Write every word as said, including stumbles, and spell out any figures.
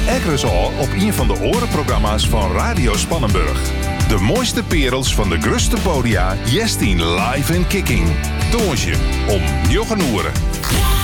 Ekkeres al op een van de orenprogramma's van Radio Spannenburg. De mooiste perels van de gruste podia, Jestien live en kicking. Toonsje om njoggenoeren.